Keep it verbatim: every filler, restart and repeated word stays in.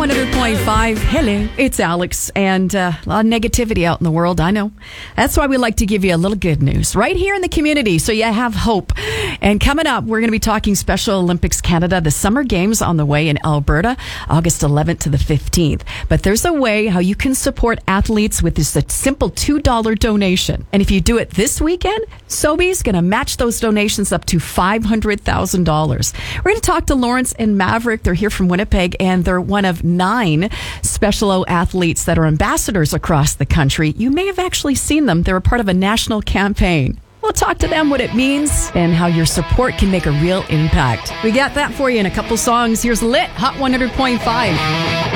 one hundred point five. Hello, it's Alex. And uh, a lot of negativity out in the world, I know. That's why we like to give you a little good news right here in the community so you have hope. And coming up, we're going to be talking Special Olympics Canada, the Summer Games on the way in Alberta, August eleventh to the fifteenth. But there's a way how you can support athletes with just a simple two dollars donation. And if you do it this weekend, Sobeys going to match those donations up to five hundred thousand dollars. We're going to talk to Lawrence and Maverick. They're here from Winnipeg, and they're one of nine Special O athletes that are ambassadors across the country. You may have actually seen them. They're a part of a national campaign. We'll talk to them what it means and how your support can make a real impact. We got that for you in a couple songs. Here's Lit, Hot one hundred point five.